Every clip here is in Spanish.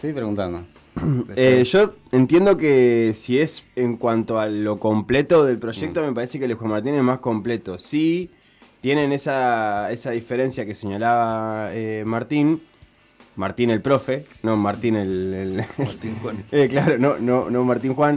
estoy preguntando. Yo entiendo que si es en cuanto a lo completo del proyecto, me parece que el Juan Martín es más completo. Sí, tienen esa diferencia que señalaba Martín el profe, no Martín el Martín Juan. Claro, no Martín Juan.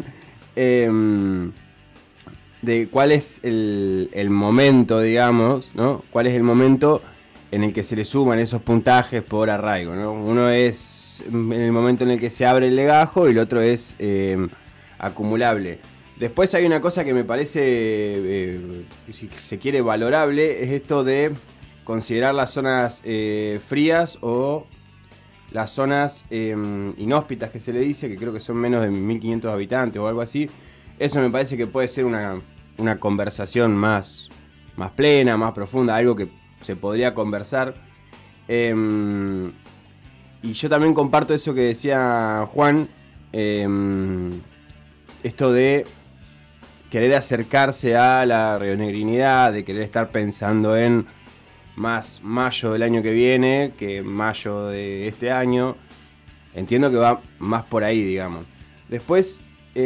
De cuál es el momento, digamos, ¿no? Cuál es el momento en el que se le suman esos puntajes por arraigo, ¿no? Uno es en el momento en el que se abre el legajo y el otro es acumulable. Después hay una cosa que me parece, si se quiere, valorable, es esto de considerar las zonas frías o las zonas inhóspitas que se le dice, que creo que son menos de 1500 habitantes o algo así. Eso me parece que puede ser una conversación más plena, más profunda, algo que se podría conversar. Y yo también comparto eso que decía Juan, esto de querer acercarse a la rionegrinidad, de querer estar pensando en más mayo del año que viene que mayo de este año. Entiendo que va más por ahí, digamos. Después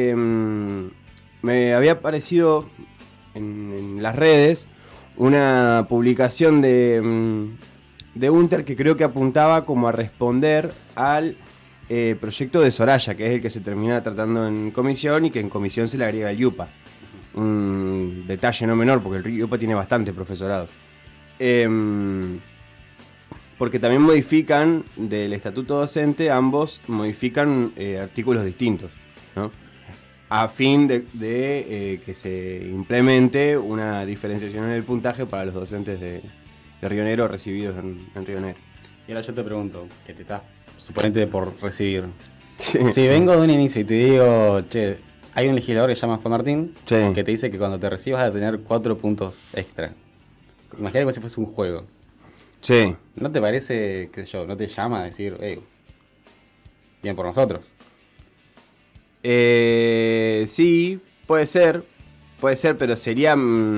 me había aparecido en las redes una publicación de Unter que creo que apuntaba como a responder al proyecto de Soraya, que es el que se termina tratando en comisión y que en comisión se le agrega el IUPA. Un detalle no menor, porque el IUPA tiene bastante profesorado. Porque también modifican del estatuto docente, ambos modifican artículos distintos, ¿no? A fin de que se implemente una diferenciación en el puntaje para los docentes de Río Negro recibidos en Río Negro. Y ahora yo te pregunto, que te estás suponente por recibir. Si vengo de un inicio y te digo, che, hay un legislador que se llama Juan Martín, sí, que te dice que cuando te recibas vas a tener 4 puntos extra. Imagínate como si fuese un juego. Sí. ¿No te parece, qué sé yo, no te llama a decir, bien por nosotros? Sí, puede ser, pero sería...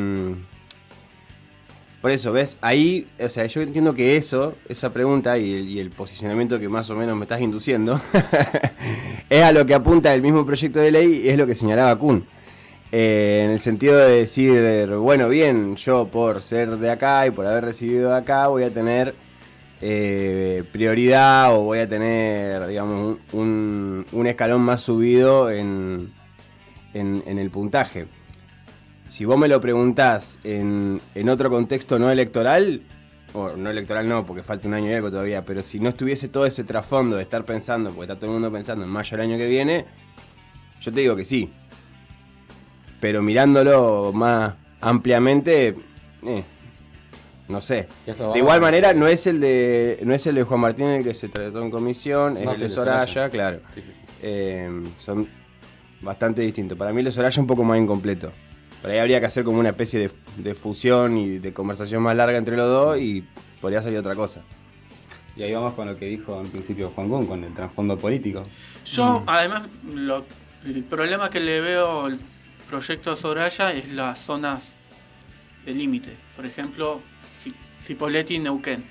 Por eso, ¿ves? Ahí, o sea, yo entiendo que esa pregunta y el posicionamiento que más o menos me estás induciendo, es a lo que apunta el mismo proyecto de ley y es lo que señalaba Kuhn. En el sentido de decir, bueno, bien, yo por ser de acá y por haber recibido de acá voy a tener prioridad o voy a tener, digamos, un escalón más subido en el puntaje. Si vos me lo preguntás en otro contexto no electoral, o no electoral no, porque falta un año y algo todavía, pero si no estuviese todo ese trasfondo de estar pensando, porque está todo el mundo pensando en mayo del año que viene, yo te digo que sí. Pero mirándolo más ampliamente, no sé. De igual manera, no es el de Juan Martín el que se trató en comisión, es el de Soraya, claro. Sí, sí. Son bastante distintos. Para mí el de Soraya es un poco más incompleto. Por ahí habría que hacer como una especie de fusión y de conversación más larga entre los dos y podría salir otra cosa. Y ahí vamos con lo que dijo en principio Juan Kuhn, con el trasfondo político. Yo, además, el problema que le veo al proyecto Soraya es las zonas de límite. Por ejemplo, Cipolletti y Neuquén.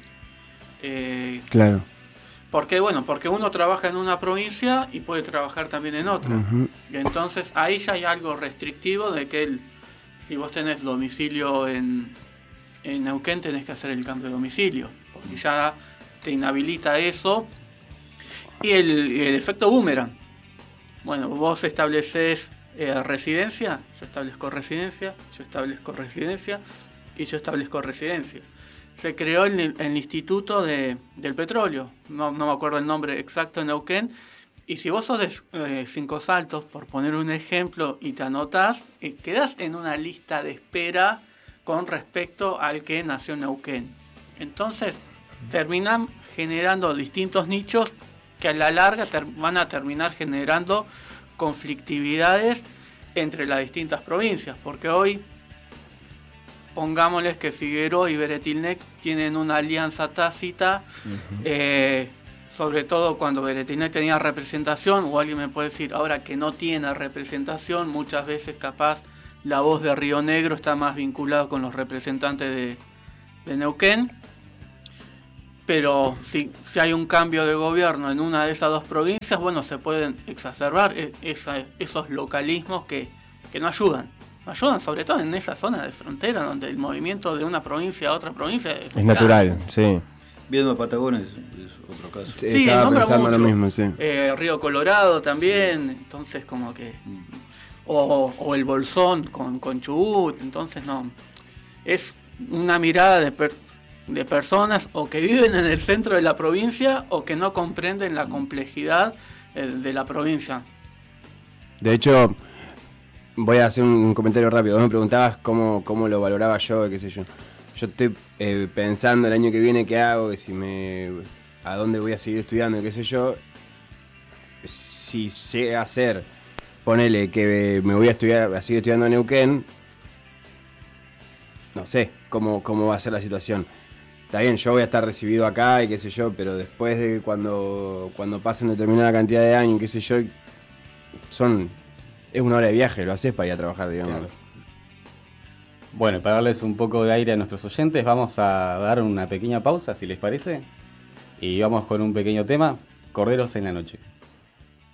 Claro. Porque uno trabaja en una provincia y puede trabajar también en otra. Uh-huh. Y entonces ahí ya hay algo restrictivo de que si vos tenés domicilio en Neuquén tenés que hacer el cambio de domicilio. Porque ya te inhabilita eso. Y el efecto boomerang. Bueno, vos estableces residencia, yo establezco residencia, yo establezco residencia y yo establezco residencia. Se creó el Instituto del Petróleo, no me acuerdo el nombre exacto en Neuquén, y si vos sos de Cinco Saltos, por poner un ejemplo, y te anotás, quedás en una lista de espera con respecto al que nació en Neuquén. Entonces, terminan generando distintos nichos que a la larga van a terminar generando conflictividades entre las distintas provincias, porque hoy pongámosles que Figueroa y Beretilnec tienen una alianza tácita, sobre todo cuando Beretilnec tenía representación, o alguien me puede decir ahora que no tiene representación, muchas veces capaz la voz de Río Negro está más vinculada con los representantes de Neuquén. pero si hay un cambio de gobierno en una de esas dos provincias, bueno, se pueden exacerbar esos localismos que no ayudan. Ayudan sobre todo en esa zona de frontera donde el movimiento de una provincia a otra provincia es natural, sí. Viendo a Patagones es otro caso. Sí, estaba nombra pensando mucho. lo mismo, sí. Río Colorado también, entonces como que... O el Bolsón con Chubut, entonces no. Es una mirada de personas o que viven en el centro de la provincia o que no comprenden la complejidad de la provincia. De hecho, voy a hacer un comentario rápido. Vos me preguntabas cómo lo valoraba yo, qué sé yo. Yo estoy pensando el año que viene qué hago, a dónde voy a seguir estudiando, qué sé yo. Si sé hacer, ponele que me voy a seguir estudiando en Neuquén, no sé cómo va a ser la situación. Está bien, yo voy a estar recibido acá y qué sé yo, pero después de cuando pasen determinada cantidad de años, qué sé yo, es una hora de viaje, lo haces para ir a trabajar, digamos. Claro. Bueno, para darles un poco de aire a nuestros oyentes, vamos a dar una pequeña pausa, si les parece. Y vamos con un pequeño tema, Corderos en la Noche.